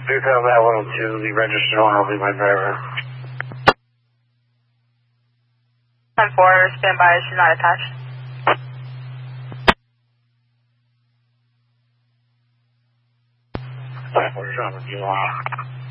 Please have that 102, the registered owner will be my driver. 10-4, stand by, she's not attached. We're trying to do